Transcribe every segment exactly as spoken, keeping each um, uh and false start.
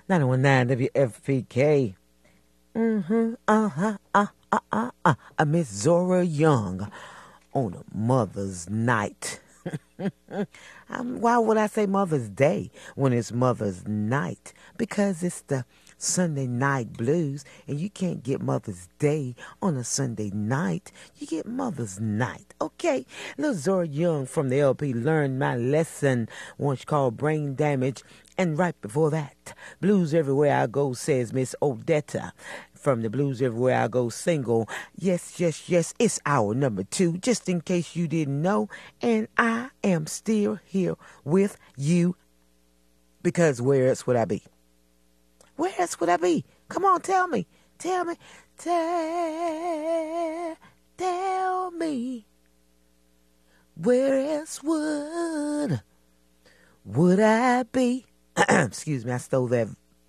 nine one nine W F P K. Mm-hmm. Uh-huh. Uh, uh, uh, uh. uh Miss Zora Young on a Mother's Night. um, why would I say Mother's Day when it's Mother's Night? Because it's the Sunday night blues, and you can't get Mother's Day on a Sunday night. You get Mother's Night, okay? Little Zora Young from the L P Learned My Lesson, once called Brain Damage. And right before that, Blues Everywhere I Go, says Miss Odetta from the Blues Everywhere I Go single. Yes, yes, yes, it's our number two, just in case you didn't know. And I am still here with you, because where else would I be? Where else would I be? Come on, tell me. Tell me. Tell, tell me. Where else would, would I be? Excuse me, I stole that.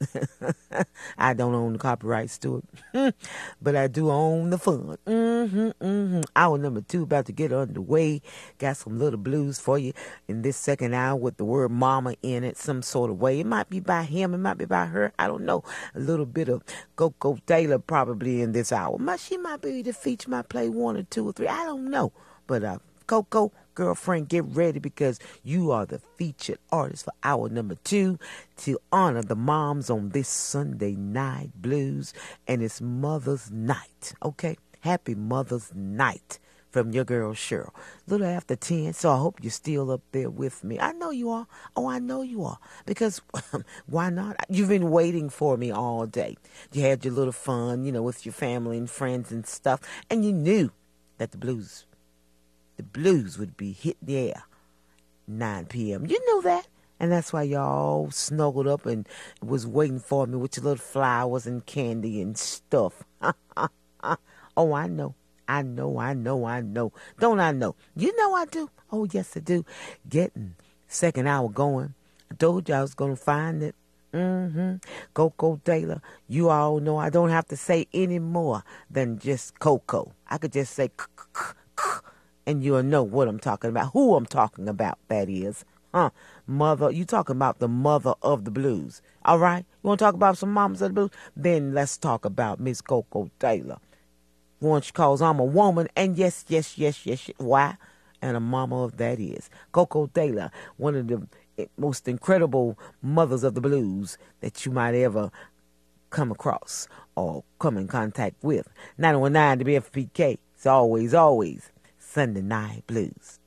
I don't own the copyrights to it, but I do own the fun. Mm-hmm, mm-hmm. Hour number two about to get underway. Got some little blues for you in this second hour with the word mama in it some sort of way. It might be by him, it might be by her, I don't know. A little bit of Coco Taylor probably in this hour. She might be the feature, might play one or two or three, I don't know. But uh, Coco, girlfriend, get ready, because you are the featured artist for hour number two to honor the moms on this Sunday night blues. And it's Mother's Night, okay? Happy Mother's Night from your girl Cheryl. Little after ten, so I hope you're still up there with me. I know you are. Oh, I know you are. Because why not? You've been waiting for me all day. You had your little fun, you know, with your family and friends and stuff. And you knew that the blues The blues would be hit the air nine p.m. You knew that. And that's why y'all snuggled up and was waiting for me with your little flowers and candy and stuff. Oh, I know. I know, I know, I know. Don't I know? You know I do. Oh, yes, I do. Getting second hour going. I told you I was going to find it. Mm-hmm. Coco Taylor. You all know I don't have to say any more than just Coco. I could just say and you'll know what I'm talking about, who I'm talking about, that is. Huh? Mother, you talking about the mother of the blues. All right? You want to talk about some mamas of the blues? Then let's talk about Miss Coco Taylor. One she calls I'm a woman, and yes, yes, yes, yes, yes. Why? And a mama of that is. Coco Taylor, one of the most incredible mothers of the blues that you might ever come across or come in contact with. nine one nine W F P K. It's always, always Sunday Night Blues.